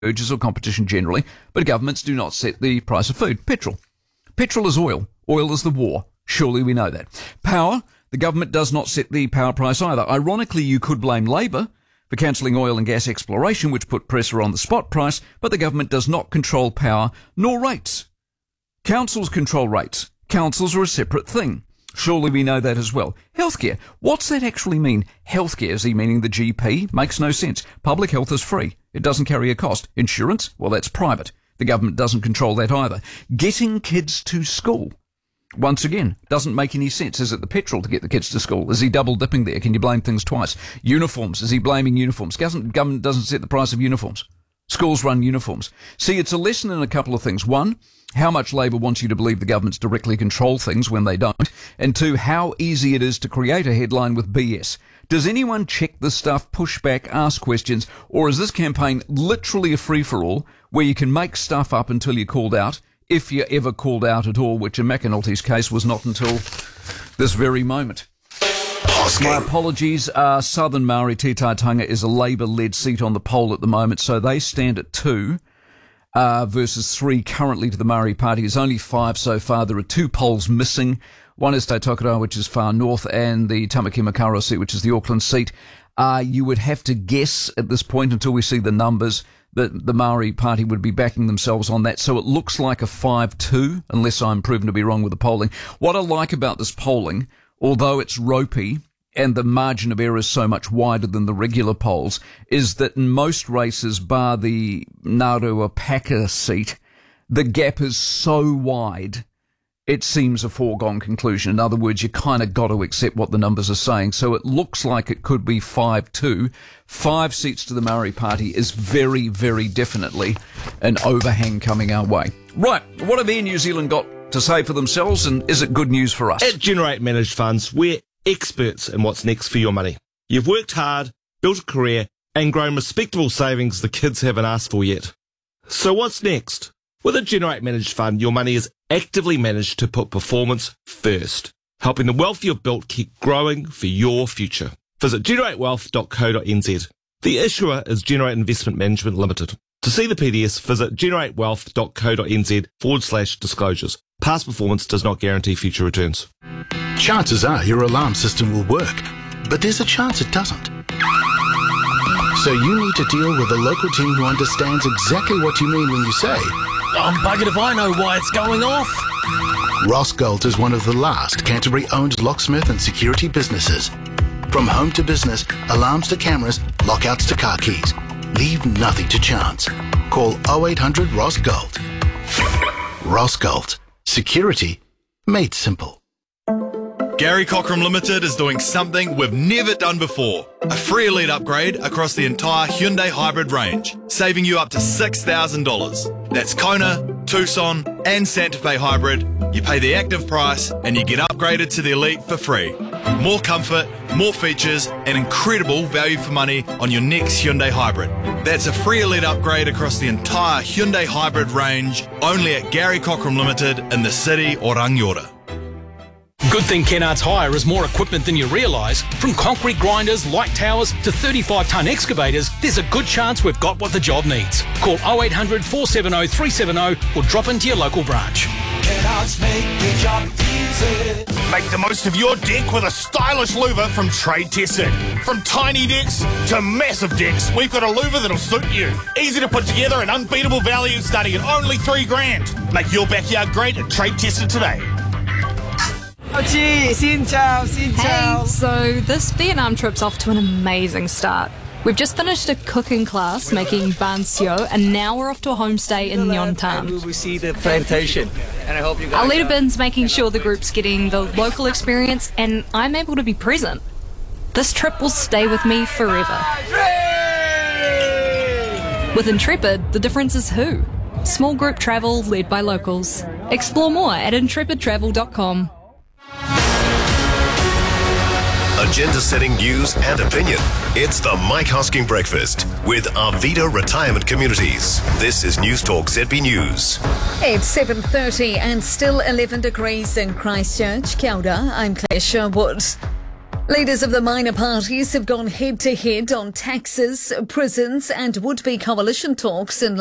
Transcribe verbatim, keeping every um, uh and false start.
urges or competition generally, but governments do not set the price of food. Petrol. Petrol is oil. Oil is the war. Surely we know that. Power. The government does not set the power price either. Ironically, you could blame Labour for cancelling oil and gas exploration, which put pressure on the spot price, but the government does not control power nor rates. Councils control rates. Councils are a separate thing. Surely we know that as well. Healthcare. What's that actually mean? Healthcare, is he meaning the G P? Makes no sense. Public health is free. It doesn't carry a cost. Insurance? Well, that's private. The government doesn't control that either. Getting kids to school. Once again, doesn't make any sense. Is it the petrol to get the kids to school? Is he double dipping there? Can you blame things twice? Uniforms. Is he blaming uniforms? Government, government doesn't set the price of uniforms. Schools run uniforms. See, it's a lesson in a couple of things. One, how much Labour wants you to believe the governments directly control things when they don't. And two, how easy it is to create a headline with B S. Does anyone check this stuff, push back, ask questions, or is this campaign literally a free-for-all where you can make stuff up until you're called out, if you're ever called out at all, which in McAnulty's case was not until this very moment? My apologies. Uh, Southern Maori Te Taitanga is a Labour-led seat on the poll at the moment, so they stand at two uh, versus three currently to the Maori Party. There's only five so far. There are two polls missing. One is Te Tokoroa, which is far north, and the Tamaki Makaurau seat, which is the Auckland seat. Uh, you would have to guess at this point, until we see the numbers, that the Maori Party would be backing themselves on that. So it looks like a five two, unless I'm proven to be wrong with the polling. What I like about this polling, although it's ropey and the margin of error is so much wider than the regular polls, is that in most races, bar the Narua Packer seat, the gap is so wide it seems a foregone conclusion. In other words, you kind of got to accept what the numbers are saying. So it looks like it could be five two. Five seats to the Maori Party is very, very definitely an overhang coming our way. Right, what have Air New Zealand got to say for themselves, and is it good news for us? At Generate Managed Funds, we're experts in what's next for your money. You've worked hard, built a career, and grown respectable savings the kids haven't asked for yet. So what's next? With a Generate Managed Fund, your money is actively managed to put performance first, helping the wealth you've built keep growing for your future. Visit generate wealth dot co dot n z. The issuer is Generate Investment Management Limited. To see the P D S, visit generate wealth dot co dot n z forward slash disclosures. Past performance does not guarantee future returns. Chances are your alarm system will work, but there's a chance it doesn't. So you need to deal with a local team who understands exactly what you mean when you say, I'm buggered if I know why it's going off. Ross Galt is one of the last Canterbury-owned locksmith and security businesses. From home to business, alarms to cameras, lockouts to car keys. Leave nothing to chance. Call oh eight hundred Ross Galt. Ross Galt. Security made simple. Gary Cockram Limited is doing something we've never done before. A free Elite upgrade across the entire Hyundai Hybrid range, saving you up to six thousand dollars. That's Kona, Tucson and Santa Fe Hybrid. You pay the active price and you get upgraded to the Elite for free. More comfort, more features and incredible value for money on your next Hyundai Hybrid. That's a free Elite upgrade across the entire Hyundai Hybrid range, only at Gary Cockram Limited in the city or Rangiora. Good thing Kennards Hire is more equipment than you realise. From concrete grinders, light towers to thirty-five tonne excavators, there's a good chance we've got what the job needs. Call oh eight hundred, four seven oh, three seven oh or drop into your local branch. Kennards make the job easy. Make the most of your deck with a stylish louver from Trade Tested. From tiny decks to massive decks, we've got a louver that'll suit you. Easy to put together and unbeatable value starting at only three grand. Make your backyard great at Trade Tested today. Xin chào, xin chào. Hey, so this Vietnam trip's off to an amazing start. We've just finished a cooking class making ban sio, and now we're off to a homestay in Nhon Tam. We will see the plantation, and I hope you guys. Our leader Ben's making sure the group's getting the local experience, and I'm able to be present. This trip will stay with me forever. With Intrepid, the difference is who. Small group travel led by locals. Explore more at intrepid travel dot com. Agenda-setting news and opinion. It's the Mike Hosking Breakfast with Arvida Retirement Communities. This is News Talk Z B News. It's seven thirty and still eleven degrees in Christchurch. Kia ora, I'm Claire Sherwood. Leaders of the minor parties have gone head-to-head on taxes, prisons and would-be coalition talks in